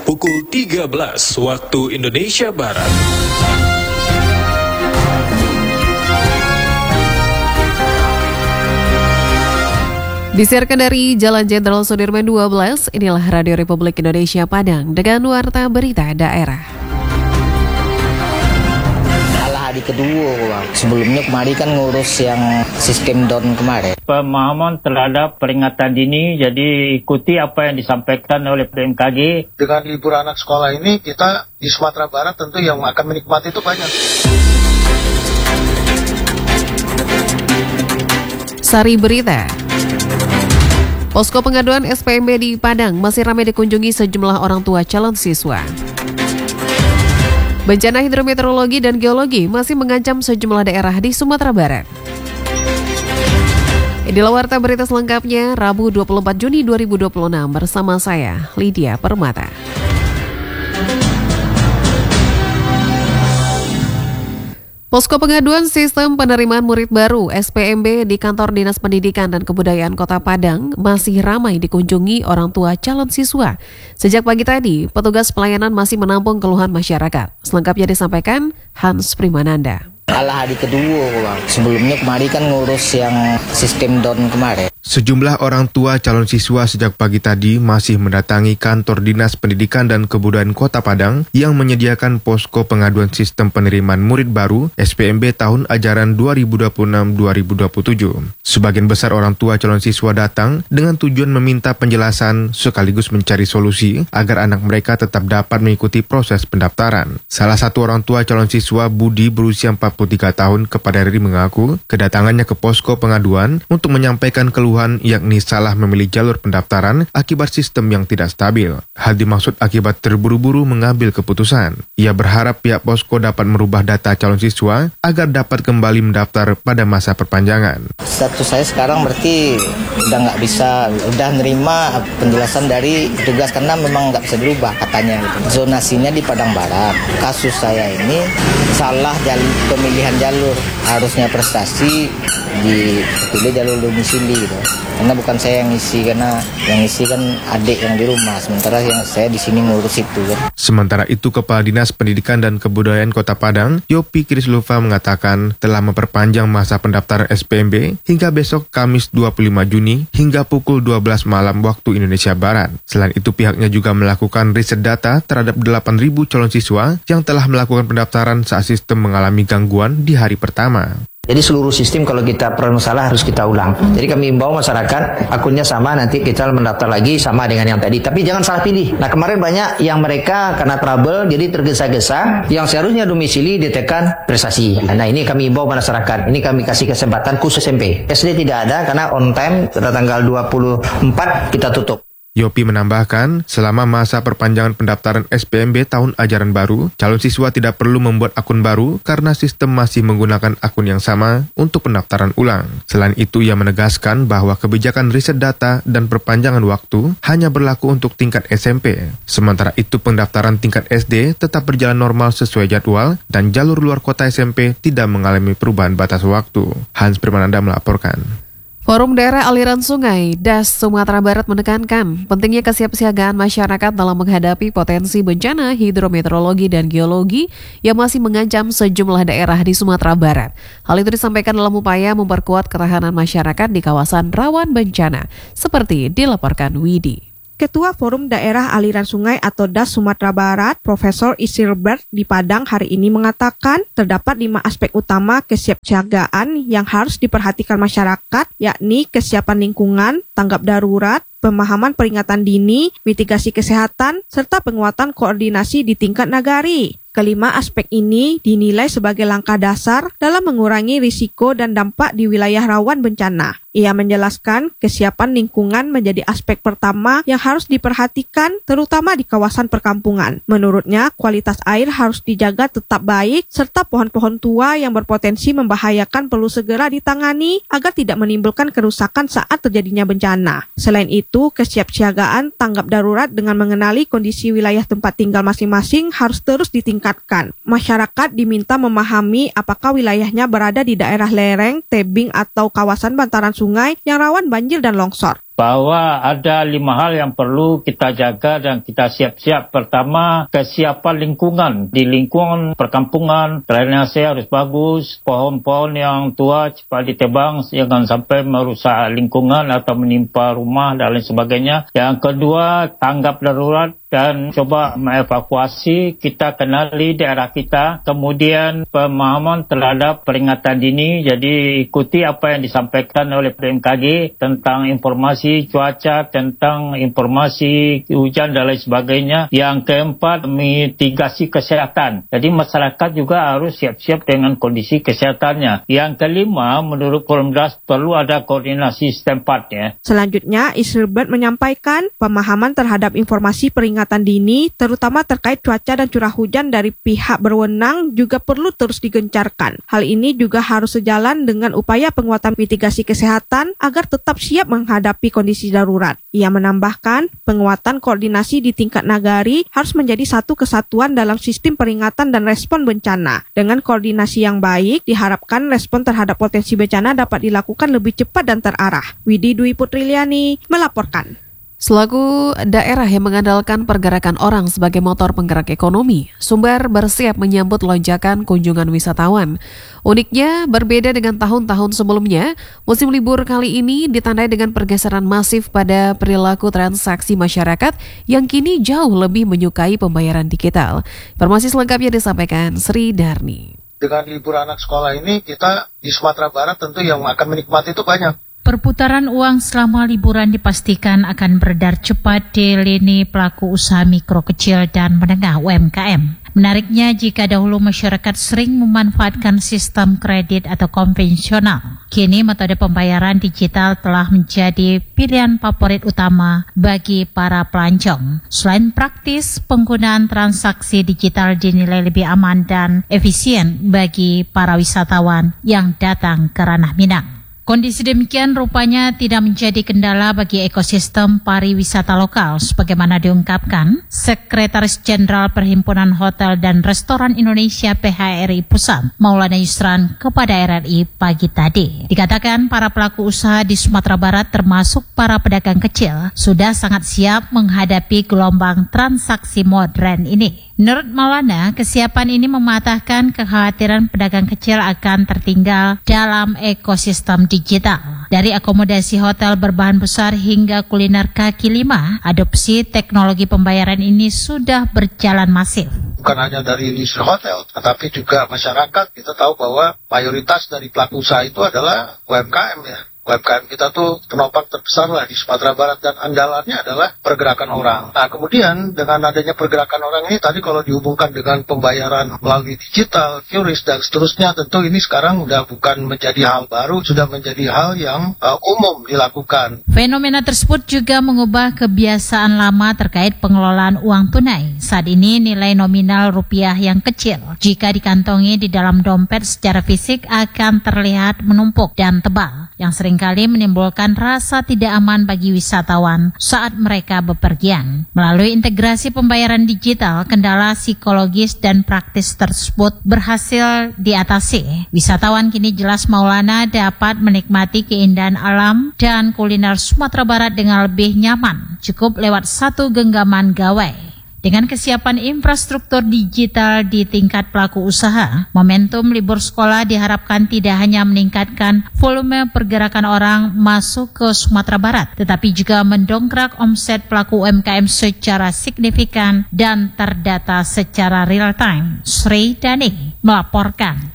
pukul 13 waktu Indonesia Barat. Disiarkan dari Jalan Jenderal Sudirman 12, inilah Radio Republik Indonesia Padang dengan warta berita daerah. Hari kedua, sebelumnya kemarin kan ngurus yang sistem down kemarin. Pemahaman terhadap peringatan dini, jadi ikuti apa yang disampaikan oleh BMKG. Dengan libur anak sekolah ini, kita di Sumatera Barat tentu yang akan menikmati itu banyak. Sari berita. Posko pengaduan SPMB di Padang masih ramai dikunjungi sejumlah orang tua calon siswa. Bencana hidrometeorologi dan geologi masih mengancam sejumlah daerah di Sumatera Barat. Inilah warta berita selengkapnya Rabu 24 Juni 2026 bersama saya, Lydia Permata. Posko pengaduan sistem penerimaan murid baru SPMB di Kantor Dinas Pendidikan dan Kebudayaan Kota Padang masih ramai dikunjungi orang tua calon siswa. Sejak pagi tadi, petugas pelayanan masih menampung keluhan masyarakat. Selengkapnya disampaikan Hans Primananda. Hari kedua, sebelumnya kemarin kan ngurus yang sistem down kemarin. Sejumlah orang tua calon siswa sejak pagi tadi masih mendatangi Kantor Dinas Pendidikan dan Kebudayaan Kota Padang yang menyediakan posko pengaduan sistem penerimaan murid baru SPMB tahun ajaran 2026-2027. Sebagian besar orang tua calon siswa datang dengan tujuan meminta penjelasan sekaligus mencari solusi agar anak mereka tetap dapat mengikuti proses pendaftaran. Salah satu orang tua calon siswa Budi berusia 43 tahun kepada RRI mengaku kedatangannya ke posko pengaduan untuk menyampaikan keluhan yakni salah memilih jalur pendaftaran akibat sistem yang tidak stabil. Hal dimaksud akibat terburu-buru mengambil keputusan. Ia berharap pihak posko dapat merubah data calon siswa agar dapat kembali mendaftar pada masa perpanjangan. Status saya sekarang berarti udah nggak bisa, udah nerima penjelasan dari petugas karena memang nggak bisa berubah katanya. Zonasinya di Padang Barat. Kasus saya ini salah pemilihan jalur, harusnya prestasi dipilih jalur domisili gitu. Karena bukan saya yang ngisi, karena yang ngisi kan adik yang di rumah, sementara yang saya di sini ngurus itu kan. Sementara itu Kepala Dinas Pendidikan dan Kebudayaan Kota Padang, Yopi Krislova mengatakan telah memperpanjang masa pendaftaran SPMB hingga besok Kamis 25 Juni hingga pukul 12 malam waktu Indonesia Barat. Selain itu pihaknya juga melakukan riset data terhadap 8.000 calon siswa yang telah melakukan pendaftaran saat sistem mengalami gangguan di hari pertama. Jadi seluruh sistem kalau kita pernah salah harus kita ulang. Jadi kami imbau masyarakat akunnya sama, nanti kita mendaftar lagi sama dengan yang tadi. Tapi jangan salah pilih. Nah kemarin banyak yang mereka karena trouble jadi tergesa-gesa. Yang seharusnya domisili ditekan prestasi. Nah ini kami imbau masyarakat. Ini kami kasih kesempatan khusus SMP. SD tidak ada karena on time pada tanggal 24 kita tutup. Yopi menambahkan, selama masa perpanjangan pendaftaran SPMB tahun ajaran baru, calon siswa tidak perlu membuat akun baru karena sistem masih menggunakan akun yang sama untuk pendaftaran ulang. Selain itu, ia menegaskan bahwa kebijakan riset data dan perpanjangan waktu hanya berlaku untuk tingkat SMP. Sementara itu, pendaftaran tingkat SD tetap berjalan normal sesuai jadwal dan jalur luar kota SMP tidak mengalami perubahan batas waktu. Hans Primananda melaporkan. Forum Daerah Aliran Sungai DAS Sumatera Barat menekankan pentingnya kesiapsiagaan masyarakat dalam menghadapi potensi bencana hidrometeorologi dan geologi yang masih mengancam sejumlah daerah di Sumatera Barat. Hal itu disampaikan dalam upaya memperkuat ketahanan masyarakat di kawasan rawan bencana, seperti dilaporkan Widi. Ketua Forum Daerah Aliran Sungai atau DAS Sumatera Barat, Profesor Isilbert di Padang hari ini mengatakan terdapat 5 aspek utama kesiapsiagaan yang harus diperhatikan masyarakat, yakni kesiapan lingkungan, tanggap darurat, pemahaman peringatan dini, mitigasi kesehatan, serta penguatan koordinasi di tingkat nagari. Kelima aspek ini dinilai sebagai langkah dasar dalam mengurangi risiko dan dampak di wilayah rawan bencana. Ia menjelaskan kesiapan lingkungan menjadi aspek pertama yang harus diperhatikan, terutama di kawasan perkampungan. Menurutnya, kualitas air harus dijaga tetap baik, serta pohon-pohon tua yang berpotensi membahayakan perlu segera ditangani agar tidak menimbulkan kerusakan saat terjadinya bencana. Selain itu, kesiapsiagaan tanggap darurat dengan mengenali kondisi wilayah tempat tinggal masing-masing harus terus ditingkatkan. Masyarakat diminta memahami apakah wilayahnya berada di daerah lereng, tebing, atau kawasan bantaran sungai yang rawan banjir dan longsor. bahwa ada 5 hal yang perlu kita jaga dan kita siap-siap. Pertama, kesiapan lingkungan. Di lingkungan perkampungan, drainase harus bagus, pohon-pohon yang tua cepat ditebang, jangan sampai merusak lingkungan atau menimpa rumah dan lain sebagainya. Yang kedua, tanggap darurat dan coba mengevakuasi, kita kenali daerah kita, kemudian pemahaman terhadap peringatan dini, jadi ikuti apa yang disampaikan oleh BMKG tentang informasi cuaca, tentang informasi hujan dan lain sebagainya. Yang keempat, mitigasi kesehatan, jadi masyarakat juga harus siap-siap dengan kondisi kesehatannya. Yang kelima, menurut Pemdas perlu ada koordinasi setempat ya. Selanjutnya, Isrilbert menyampaikan pemahaman terhadap informasi peringatan dini, terutama terkait cuaca dan curah hujan dari pihak berwenang juga perlu terus digencarkan. Hal ini juga harus sejalan dengan upaya penguatan mitigasi kesehatan agar tetap siap menghadapi kondisi darurat. Ia menambahkan, penguatan koordinasi di tingkat nagari harus menjadi satu kesatuan dalam sistem peringatan dan respon bencana. Dengan koordinasi yang baik, diharapkan respon terhadap potensi bencana dapat dilakukan lebih cepat dan terarah. Widi Dwi Putriliani melaporkan. Selaku daerah yang mengandalkan pergerakan orang sebagai motor penggerak ekonomi, Sumber bersiap menyambut lonjakan kunjungan wisatawan. Uniknya, berbeda dengan tahun-tahun sebelumnya, musim libur kali ini ditandai dengan pergeseran masif pada perilaku transaksi masyarakat yang kini jauh lebih menyukai pembayaran digital. Informasi selengkapnya disampaikan Sri Darni. Dengan libur anak sekolah ini, kita di Sumatera Barat tentu yang akan menikmati itu banyak. Perputaran uang selama liburan dipastikan akan beredar cepat di lini pelaku usaha mikro kecil dan menengah UMKM. Menariknya, jika dahulu masyarakat sering memanfaatkan sistem kredit atau konvensional, kini metode pembayaran digital telah menjadi pilihan favorit utama bagi para pelancong. Selain praktis, penggunaan transaksi digital dinilai lebih aman dan efisien bagi para wisatawan yang datang ke Ranah Minang. Kondisi demikian rupanya tidak menjadi kendala bagi ekosistem pariwisata lokal, sebagaimana diungkapkan Sekretaris Jenderal Perhimpunan Hotel dan Restoran Indonesia PHRI Pusat, Maulana Yusran, kepada RRI pagi tadi. Dikatakan para pelaku usaha di Sumatera Barat termasuk para pedagang kecil sudah sangat siap menghadapi gelombang transaksi modern ini. Menurut Maulana, kesiapan ini mematahkan kekhawatiran pedagang kecil akan tertinggal dalam ekosistem digital. Dari akomodasi hotel berbahan besar hingga kuliner kaki lima, adopsi teknologi pembayaran ini sudah berjalan masif. Bukan hanya dari industri hotel, tetapi juga masyarakat. Kita tahu bahwa mayoritas dari pelaku usaha itu adalah UMKM ya. UMKM kita tuh penopang terbesar lah di Sumatera Barat dan andalannya adalah pergerakan orang. Nah kemudian dengan adanya pergerakan orang ini tadi kalau dihubungkan dengan pembayaran melalui digital, QRIS dan seterusnya, tentu ini sekarang udah bukan menjadi hal baru, sudah menjadi hal yang umum dilakukan. Fenomena tersebut juga mengubah kebiasaan lama terkait pengelolaan uang tunai. Saat ini nilai nominal rupiah yang kecil jika dikantongi di dalam dompet secara fisik akan terlihat menumpuk dan tebal, yang seringkali menimbulkan rasa tidak aman bagi wisatawan saat mereka bepergian. Melalui integrasi pembayaran digital, kendala psikologis dan praktis tersebut berhasil diatasi. Wisatawan kini jelas Maulana dapat menikmati keindahan alam dan kuliner Sumatera Barat dengan lebih nyaman, cukup lewat satu genggaman gawai. Dengan kesiapan infrastruktur digital di tingkat pelaku usaha, momentum libur sekolah diharapkan tidak hanya meningkatkan volume pergerakan orang masuk ke Sumatera Barat, tetapi juga mendongkrak omset pelaku UMKM secara signifikan dan terdata secara real time. Sri Dani melaporkan.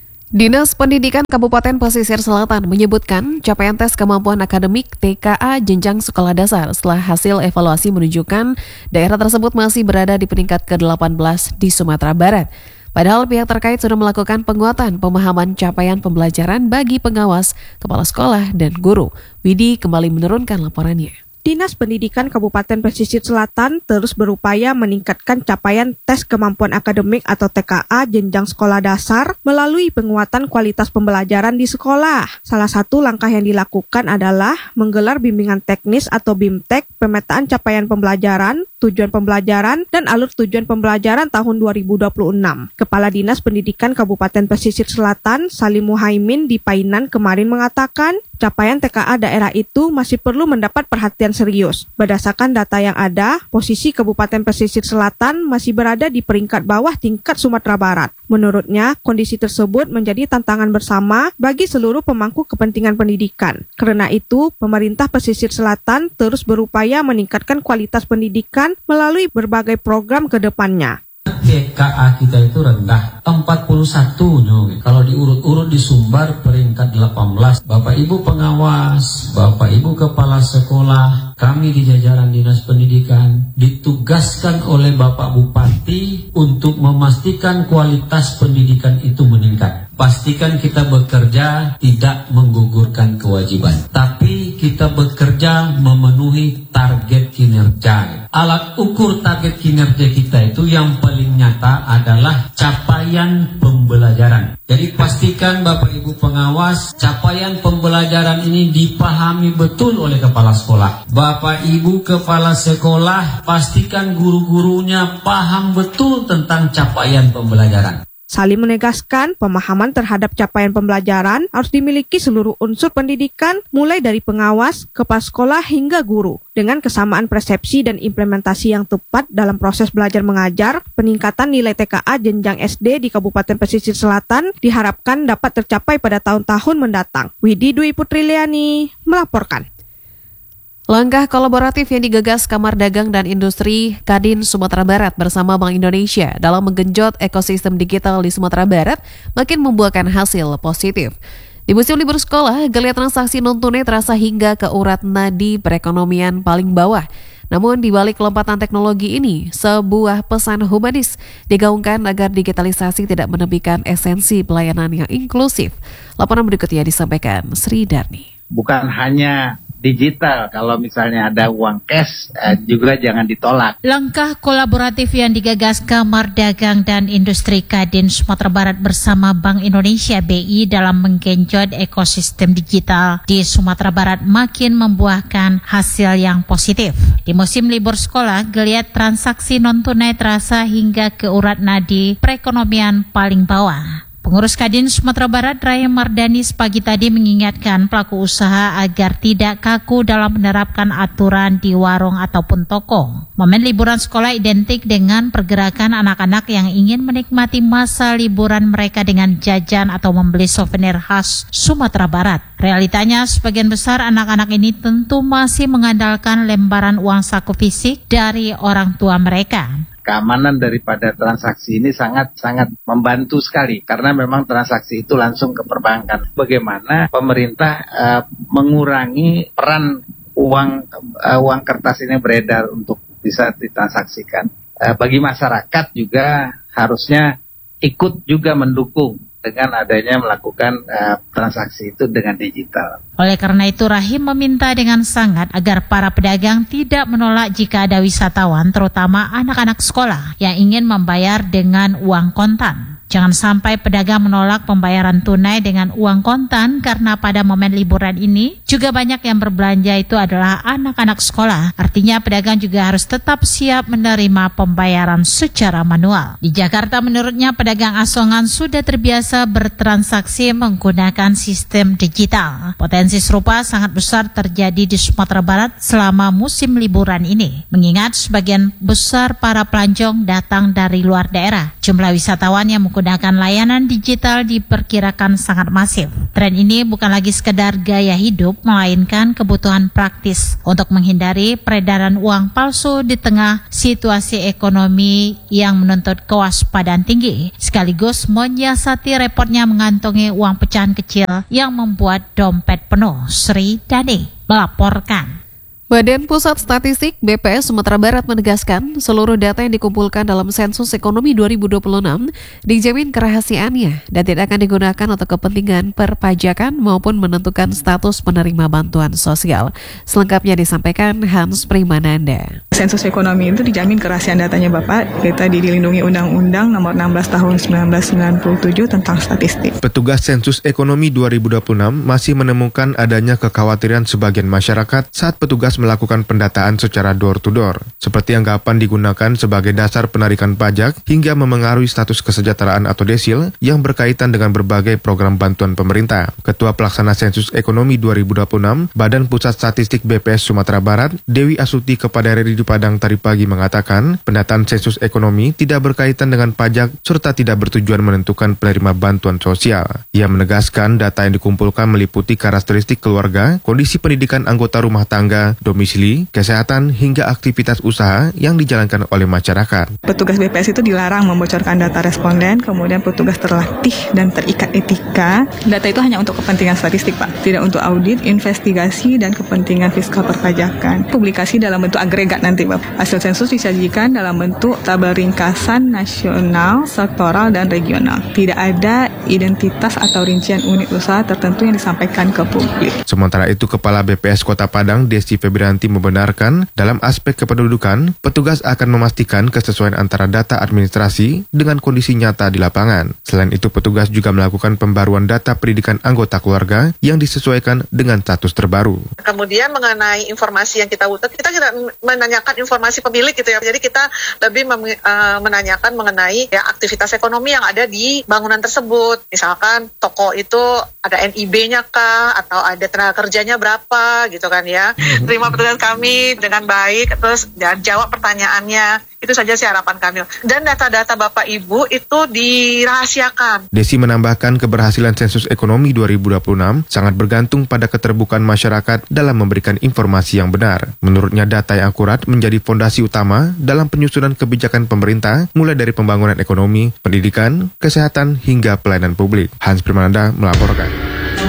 Dinas Pendidikan Kabupaten Pesisir Selatan menyebutkan capaian tes kemampuan akademik TKA jenjang sekolah dasar setelah hasil evaluasi menunjukkan daerah tersebut masih berada di peringkat ke-18 di Sumatera Barat. Padahal pihak terkait sudah melakukan penguatan pemahaman capaian pembelajaran bagi pengawas, kepala sekolah, dan guru. Widi kembali menurunkan laporannya. Dinas Pendidikan Kabupaten Pesisir Selatan terus berupaya meningkatkan capaian tes kemampuan akademik atau TKA jenjang sekolah dasar melalui penguatan kualitas pembelajaran di sekolah. Salah satu langkah yang dilakukan adalah menggelar bimbingan teknis atau BIMTEK, pemetaan capaian pembelajaran, tujuan pembelajaran dan alur tujuan pembelajaran tahun 2026. Kepala Dinas Pendidikan Kabupaten Pesisir Selatan, Salim Muhaimin di Painan kemarin mengatakan, capaian TKA daerah itu masih perlu mendapat perhatian serius. Berdasarkan data yang ada, posisi Kabupaten Pesisir Selatan masih berada di peringkat bawah tingkat Sumatera Barat. Menurutnya, kondisi tersebut menjadi tantangan bersama bagi seluruh pemangku kepentingan pendidikan. Karena itu, pemerintah Pesisir Selatan terus berupaya meningkatkan kualitas pendidikan melalui berbagai program ke depannya. TKA kita itu rendah 41 kalau diurut-urut di Sumbar peringkat 18. Bapak Ibu pengawas, Bapak Ibu kepala sekolah, kami di jajaran Dinas Pendidikan ditugaskan oleh Bapak Bupati untuk memastikan kualitas pendidikan itu meningkat. Pastikan kita bekerja tidak menggugurkan kewajiban, tapi kita bekerja memenuhi target kinerja. Alat ukur target kinerja kita itu yang paling nyata adalah capaian pembelajaran. Jadi pastikan Bapak Ibu pengawas, capaian pembelajaran ini dipahami betul oleh kepala sekolah. Bapak Ibu kepala sekolah, pastikan guru-gurunya paham betul tentang capaian pembelajaran. Salim menegaskan, pemahaman terhadap capaian pembelajaran harus dimiliki seluruh unsur pendidikan, mulai dari pengawas, kepala sekolah hingga guru. Dengan kesamaan persepsi dan implementasi yang tepat dalam proses belajar mengajar, peningkatan nilai TKA jenjang SD di Kabupaten Pesisir Selatan diharapkan dapat tercapai pada tahun-tahun mendatang. Widi Dwi Putriliani melaporkan. Langkah kolaboratif yang digagas Kamar Dagang dan Industri Kadin Sumatera Barat bersama Bank Indonesia dalam menggenjot ekosistem digital di Sumatera Barat makin membuahkan hasil positif. Di musim libur sekolah, geliat transaksi non-tunai terasa hingga ke urat nadi perekonomian paling bawah. Namun di balik lompatan teknologi ini, sebuah pesan humanis digaungkan agar digitalisasi tidak menepikan esensi pelayanan yang inklusif. Laporan berikutnya disampaikan Sri Darni. Bukan hanya digital, kalau misalnya ada uang cash juga jangan ditolak. Langkah kolaboratif yang digagas Kamar Dagang dan Industri Kadin Sumatera Barat bersama Bank Indonesia BI dalam menggenjot ekosistem digital di Sumatera Barat makin membuahkan hasil yang positif. Di musim libur sekolah, geliat transaksi non-tunai terasa hingga ke urat nadi perekonomian paling bawah. Pengurus Kadin Sumatera Barat Raya Mardani pagi tadi mengingatkan pelaku usaha agar tidak kaku dalam menerapkan aturan di warung ataupun toko. Momen liburan sekolah identik dengan pergerakan anak-anak yang ingin menikmati masa liburan mereka dengan jajan atau membeli souvenir khas Sumatera Barat. Realitanya, sebagian besar anak-anak ini tentu masih mengandalkan lembaran uang saku fisik dari orang tua mereka. Keamanan daripada transaksi ini sangat membantu sekali karena memang transaksi itu langsung ke perbankan. Bagaimana pemerintah mengurangi peran uang kertas ini beredar untuk bisa ditransaksikan. Bagi masyarakat juga harusnya ikut juga mendukung dengan adanya melakukan transaksi itu dengan digital. Oleh karena itu, Rahim meminta dengan sangat agar para pedagang tidak menolak jika ada wisatawan, terutama anak-anak sekolah yang ingin membayar dengan uang kontan. Jangan sampai pedagang menolak pembayaran tunai dengan uang kontan karena pada momen liburan ini juga banyak yang berbelanja itu adalah anak-anak sekolah. Artinya pedagang juga harus tetap siap menerima pembayaran secara manual. Di Jakarta menurutnya pedagang asongan sudah terbiasa bertransaksi menggunakan sistem digital. Potensi serupa sangat besar terjadi di Sumatera Barat selama musim liburan ini. Mengingat sebagian besar para pelancong datang dari luar daerah. Jumlah wisatawan yang menggunakan layanan digital diperkirakan sangat masif. Tren ini bukan lagi sekedar gaya hidup, melainkan kebutuhan praktis untuk menghindari peredaran uang palsu di tengah situasi ekonomi yang menuntut kewaspadaan tinggi, sekaligus menyiasati repotnya mengantongi uang pecahan kecil yang membuat dompet penuh. Sri Dani melaporkan. Badan Pusat Statistik BPS Sumatera Barat menegaskan seluruh data yang dikumpulkan dalam sensus ekonomi 2026 dijamin kerahasiaannya dan tidak akan digunakan untuk kepentingan perpajakan maupun menentukan status penerima bantuan sosial. Selengkapnya disampaikan Hans Primananda. Sensus ekonomi itu dijamin kerahasiaan datanya Bapak, kita dilindungi Undang-Undang Nomor 16 Tahun 1997 tentang statistik. Petugas sensus ekonomi 2026 masih menemukan adanya kekhawatiran sebagian masyarakat saat petugas petugas melakukan pendataan secara door-to-door, seperti anggapan digunakan sebagai dasar penarikan pajak hingga memengaruhi status kesejahteraan atau desil yang berkaitan dengan berbagai program bantuan pemerintah. Ketua Pelaksana Sensus Ekonomi 2026 Badan Pusat Statistik BPS Sumatera Barat, Dewi Asuti kepada RRI Padang tadi pagi mengatakan, pendataan sensus ekonomi tidak berkaitan dengan pajak serta tidak bertujuan menentukan penerima bantuan sosial. Ia menegaskan data yang dikumpulkan meliputi karakteristik keluarga, kondisi pendidikan anggota rumah tangga, domisili, kesehatan, hingga aktivitas usaha yang dijalankan oleh masyarakat. Petugas BPS itu dilarang membocorkan data responden, kemudian petugas terlatih dan terikat etika. Data itu hanya untuk kepentingan statistik, Pak, tidak untuk audit, investigasi, dan kepentingan fiskal perpajakan. Publikasi dalam bentuk agregat nanti, Pak. Hasil sensus disajikan dalam bentuk tabel ringkasan nasional, sektoral, dan regional. Tidak ada identitas atau rincian unit usaha tertentu yang disampaikan ke publik. Sementara itu, Kepala BPS Kota Padang, Desi Febrianti membenarkan dalam aspek kependudukan, petugas akan memastikan kesesuaian antara data administrasi dengan kondisi nyata di lapangan. Selain itu, petugas juga melakukan pembaruan data pendidikan anggota keluarga yang disesuaikan dengan status terbaru. Kemudian mengenai informasi yang kita butuh, kita tidak menanyakan informasi pemilik gitu ya. Jadi kita lebih menanyakan mengenai ya aktivitas ekonomi yang ada di bangunan tersebut. Misalkan toko itu ada NIB-nya kah atau ada tenaga kerjanya berapa gitu kan ya. Terima petugas kami dengan baik terus dan jawab pertanyaannya. Itu saja sih harapan kami. Dan data-data Bapak Ibu itu dirahasiakan. Desi menambahkan keberhasilan sensus ekonomi 2026 sangat bergantung pada keterbukaan masyarakat dalam memberikan informasi yang benar. Menurutnya data yang akurat menjadi fondasi utama dalam penyusunan kebijakan pemerintah mulai dari pembangunan ekonomi, pendidikan, kesehatan hingga pelayanan publik. Hans Primananda melaporkan.